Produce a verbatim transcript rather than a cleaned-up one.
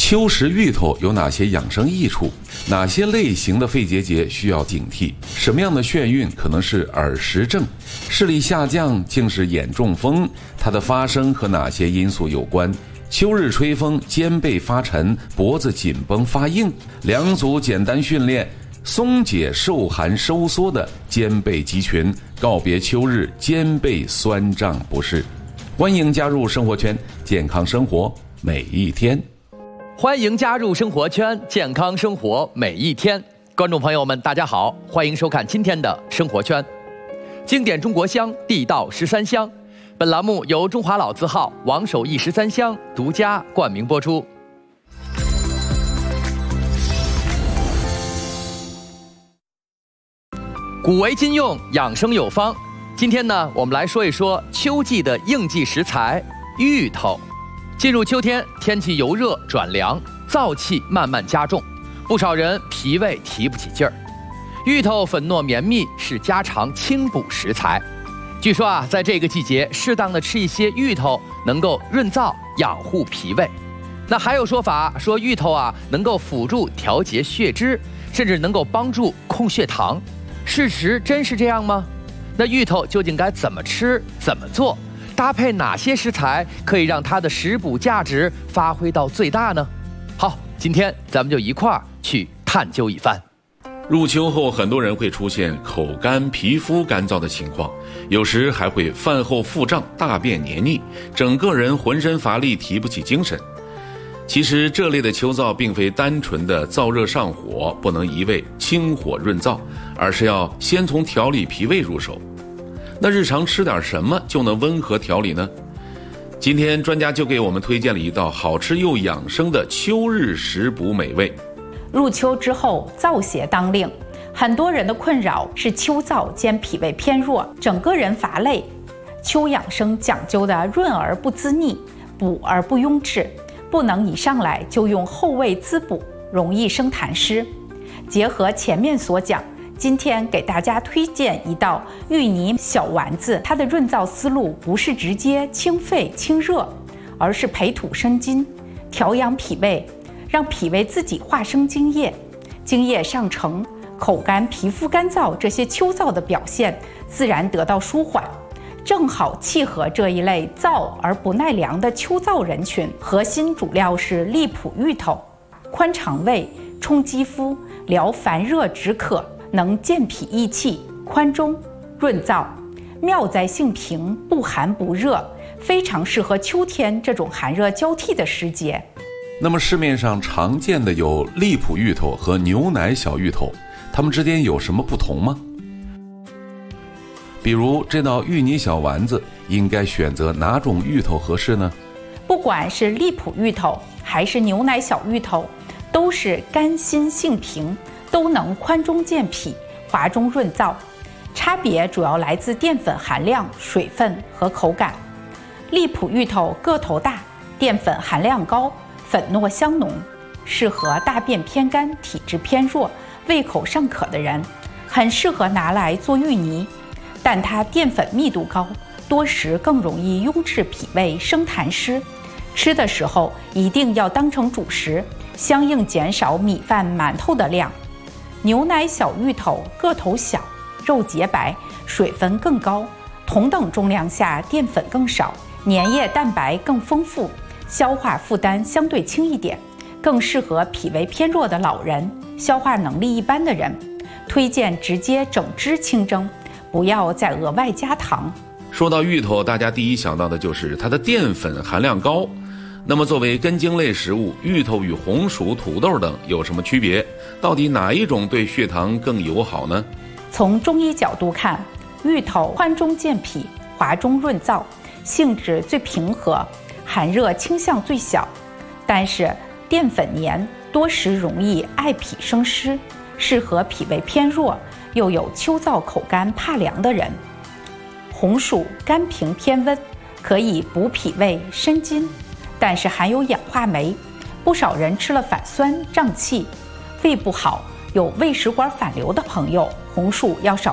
秋食芋头有哪些养生益处？哪些类型的肺结节需要警惕？什么样的眩晕可能是耳石症？视力下降竟是眼中风？它的发生和哪些因素有关？秋日吹风，肩背发沉，脖子紧绷发硬，两组简单训练，松解受寒收缩的肩背肌群，告别秋日肩背酸胀不适。欢迎加入生活圈，健康生活每一天。 欢迎加入生活圈，健康生活每一天。观众朋友们，大家好，欢迎收看今天的生活圈。经典中国香，地道十三香。本栏目由中华老字号王守义十三香独家冠名播出。古为今用，养生有方。今天呢，我们来说一说秋季的应季食材芋头。进入秋天，天气由热转凉，燥气慢慢加重，不少人脾胃提不起劲儿。芋头粉糯绵密，是家常清补食材。据说啊，在这个季节，适当的吃一些芋头，能够润燥养护脾胃。那还有说法说，芋头啊能够辅助调节血脂，甚至能够帮助控血糖。事实真是这样吗？那芋头究竟该怎么吃，怎么做？搭配哪些食材可以让它的食补价值发挥到最大呢？好，今天咱们就一块儿去探究一番。 入秋后，很多人会出现口干、皮肤干燥的情况，有时还会饭后腹胀、大便黏腻，整个人浑身乏力，提不起精神。其实这类的秋燥并非单纯的燥热上火，不能一味清火润燥，而是要先从调理脾胃入手。那日常吃点什么就能温和调理呢？今天专家就给我们推荐了一道好吃又养生的秋日食补美味。 入秋之后，燥邪当令，很多人的困扰是秋燥兼脾胃偏弱，整个人乏累。秋养生讲究的润而不滋腻，补而不壅滞，不能一上来就用后味滋补，容易生痰湿。结合前面所讲，今天给大家推荐一道芋泥小丸子，它的润燥思路不是直接清肺清热，而是培土生金，调养脾胃，让脾胃自己化生津液，津液上承，口干、皮肤干燥这些秋燥的表现自然得到舒缓，正好契合这一类燥而不耐凉的秋燥人群。核心主料是荔浦芋头，宽肠胃、充肌肤、疗烦热止渴，能健脾益气、宽中润燥，妙在性平，不寒不热，非常适合秋天这种寒热交替的时节。 那么市面上常见的有荔浦芋头和牛奶小芋头，它们之间有什么不同吗？比如这道芋泥小丸子，应该选择哪种芋头合适呢？ 不管是荔浦芋头还是牛奶小芋头，都是甘辛性平，都能宽中健脾、滑中润燥，差别主要来自淀粉含量、水分和口感。荔浦芋头个头大，淀粉含量高，粉糯香浓，适合大便偏干、体质偏弱、胃口尚可的人，很适合拿来做芋泥。但它淀粉密度高，多食更容易壅滞脾胃、生痰湿。吃的时候一定要当成主食，相应减少米饭、馒头的量。牛奶小芋头个头小，肉洁白，水分更高，同等重量下淀粉更少，粘液蛋白更丰富，消化负担相对轻一点，更适合脾胃偏弱的老人、消化能力一般的人。推荐直接整汁清蒸，不要再额外加糖。 说到芋头，大家第一想到的就是它的淀粉含量高。那么作为根茎类食物，芋头与红薯、土豆等有什么区别？到底哪一种对血糖更友好呢？ 从中医角度看，芋头宽中健脾、滑中润燥，性质最平和，寒热倾向最小，但是淀粉黏，多食容易爱脾生湿，适合脾胃偏弱又有秋燥口干怕凉的人。红薯甘平偏温，可以补脾胃生津，但是含有氧化酶，不少人吃了反酸胀气，胃不好有胃食管反流的朋友，红薯要少